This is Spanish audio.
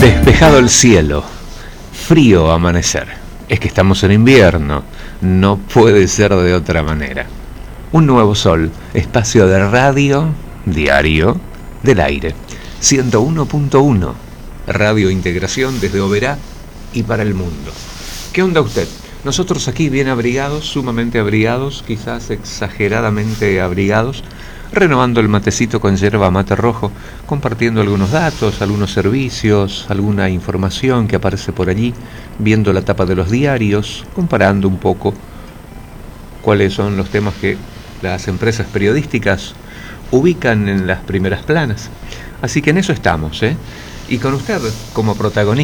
Despejado el cielo, frío amanecer. Es que estamos en invierno, no puede ser de otra manera. Un nuevo sol, espacio de radio, diario, del aire. 101.1, Radio Integración desde Oberá y para el mundo. ¿Qué onda usted? Nosotros aquí bien abrigados, sumamente abrigados, quizás exageradamente abrigados, renovando el matecito con yerba mate rojo, compartiendo algunos datos, algunos servicios, alguna información que aparece por allí, viendo la tapa de los diarios, comparando un poco cuáles son los temas que las empresas periodísticas ubican en las primeras planas. Así que en eso estamos, ¿eh? Y con usted como protagonista.